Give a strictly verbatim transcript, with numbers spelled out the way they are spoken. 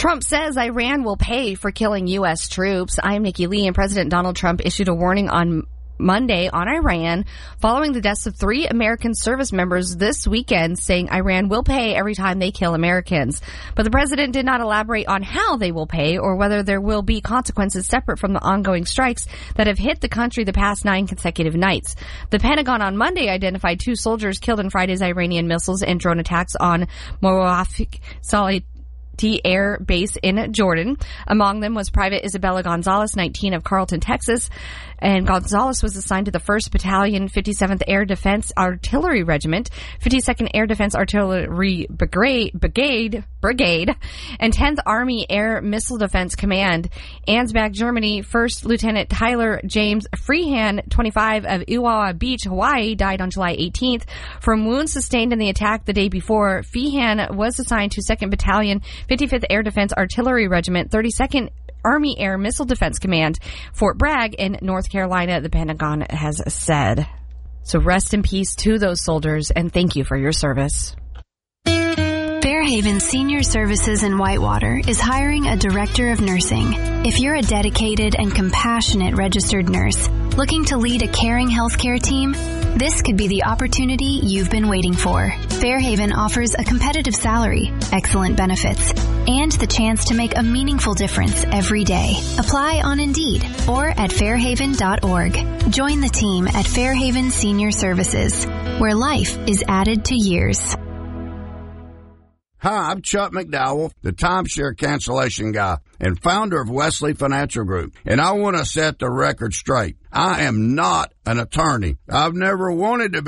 Trump says Iran will pay for killing U S troops. I'm Nikki Lee, and President Donald Trump issued a warning on Monday on Iran following the deaths of three American service members this weekend, saying Iran will pay every time they kill Americans. But the president did not elaborate on how they will pay or whether there will be consequences separate from the ongoing strikes that have hit the country the past nine consecutive nights. The Pentagon on Monday identified two soldiers killed in Friday's Iranian missiles and drone attacks on Mawafik Saleh Air Base in Jordan. Among them was Private Isabella Gonzalez, nineteen, of Carlton, Texas. And Gonzalez was assigned to the first Battalion, fifty-seventh Air Defense Artillery Regiment, fifty-second Air Defense Artillery Brigade, Brigade, Brigade, and tenth Army Air Missile Defense Command. Ansbach, Germany. First Lieutenant Tyler James Freehan, twenty-five, of Iwawa Beach, Hawaii, died on July eighteenth from wounds sustained in the attack the day before. Freehan was assigned to second Battalion, fifty-fifth Air Defense Artillery Regiment, thirty-second Army Air Missile Defense Command, Fort Bragg in North Carolina, the Pentagon has said. So rest in peace to those soldiers, and thank you for your service. Fairhaven Senior Services in Whitewater is hiring a director of nursing. If you're a dedicated and compassionate registered nurse looking to lead a caring healthcare team, this could be the opportunity you've been waiting for. Fairhaven offers a competitive salary, excellent benefits, and the chance to make a meaningful difference every day. Apply on Indeed or at fairhaven dot org. Join the team at Fairhaven Senior Services, where life is added to years. Hi, I'm Chuck McDowell, the timeshare cancellation guy and founder of Wesley Financial Group, and I want to set the record straight. I am not an attorney. I've never wanted to be